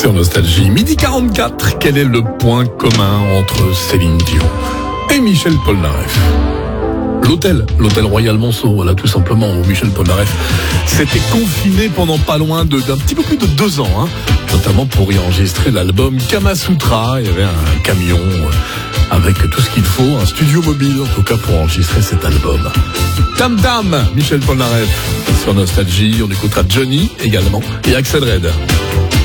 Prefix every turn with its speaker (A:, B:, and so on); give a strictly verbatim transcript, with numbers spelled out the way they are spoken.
A: sur Nostalgie. Midi quarante-quatre, quel est le point commun entre Céline Dion et Michel Polnareff? L'hôtel, l'hôtel Royal Monceau, voilà, tout simplement, où Michel Polnareff s'était confiné pendant pas loin de, d'un petit peu plus de deux ans, hein, notamment pour y enregistrer l'album Kama Sutra. Il y avait un camion avec tout ce qu'il faut, un studio mobile en tout cas pour enregistrer cet album. Tam Tam, Michel Polnareff sur Nostalgie. On écoutera Johnny également et Axel Red.